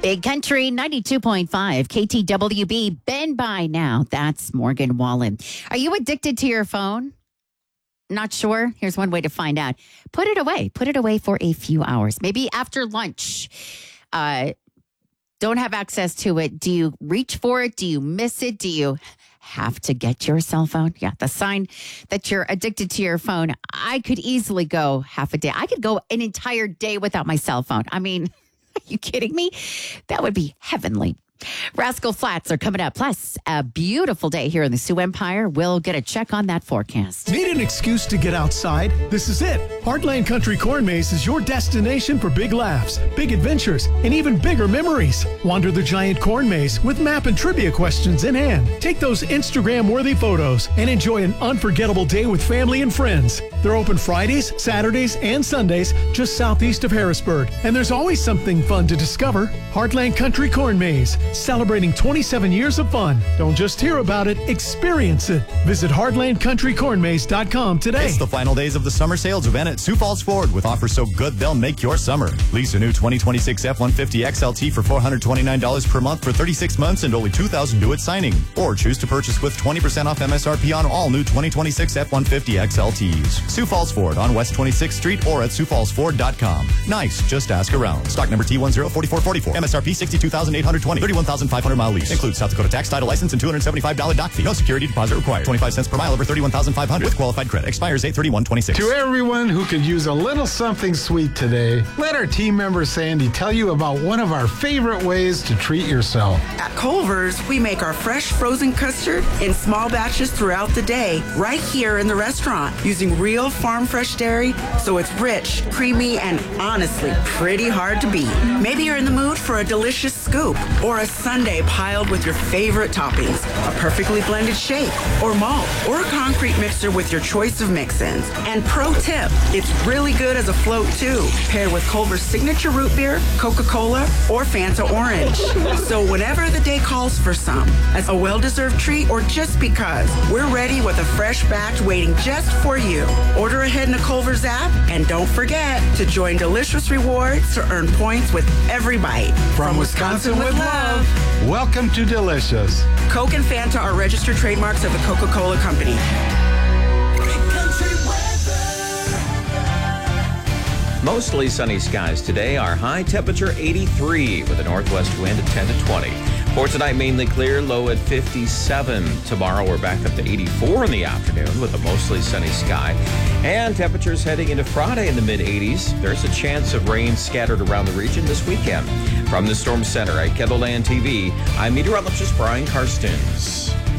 Big Country 92.5 KTWB. Been by now. That's Morgan Wallen. Are you addicted to your phone? Not sure? Here's one way to find out. Put it away. Put it away for a few hours. Maybe after lunch. Don't have access to it. Do you reach for it? Do you miss it? Do you have to get your cell phone? Yeah, the sign that you're addicted to your phone. I could easily go half a day. I could go an entire day without my cell phone. I mean, are you kidding me? That would be heavenly. Rascal Flats are coming up. Plus, a beautiful day here in the Sioux Empire. We'll get a check on that forecast. Need an excuse to get outside? This is it. Heartland Country Corn Maze is your destination for big laughs, big adventures, and even bigger memories. Wander the giant corn maze with map and trivia questions in hand. Take those Instagram-worthy photos and enjoy an unforgettable day with family and friends. They're open Fridays, Saturdays, and Sundays just southeast of Harrisburg. And there's always something fun to discover. Heartland Country Corn Maze, celebrating 27 years of fun. Don't just hear about it, experience it. Visit heartlandcountrycornmaze.com today. It's the final days of the summer sales event at Sioux Falls Ford with offers so good they'll make your summer. Lease a new 2026 F-150 XLT for $429 per month for 36 months and only $2,000 due at signing. Or choose to purchase with 20% off MSRP on all new 2026 F-150 XLTs. Sioux Falls Ford on West 26th Street or at SiouxFallsFord.com. Nice, just ask around. Stock number T104444. MSRP $62,820. 31,500-mile lease. Includes South Dakota tax, title license, and $275 dock fee. No security deposit required. 25 cents per mile over 31,500 with qualified credit. Expires 8/31/26. To everyone who could use a little something sweet today, let our team member Sandy tell you about one of our favorite ways to treat yourself. At Culver's, we make our fresh frozen custard in small batches throughout the day, right here in the restaurant, using real farm fresh dairy, so it's rich, creamy, and honestly, pretty hard to beat. Maybe you're in the mood for a delicious scoop, or a sundae piled with your favorite toppings, a perfectly blended shake, or malt, or a concrete mixer with your choice of mix-ins. And pro tip, it's really good as a float too, paired with Culver's signature root beer, Coca-Cola, or Fanta Orange. So whenever the day calls for some, as a well-deserved treat or just because, we're ready with a fresh batch waiting just for you. Order ahead in the Culver's app, and don't forget to join Delicious Rewards to earn points with every bite. From Wisconsin with love, welcome to Delicious. Coke and Fanta are registered trademarks of the Coca-Cola Company. Mostly sunny skies today. Our high temperature 83 with a northwest wind at 10 to 20. For tonight, mainly clear, low at 57. Tomorrow, we're back up to 84 in the afternoon with a mostly sunny sky. And temperatures heading into Friday in the mid-80s. There's a chance of rain scattered around the region this weekend. From the Storm Center at Kendall Land TV, I'm meteorologist Brian Karstens.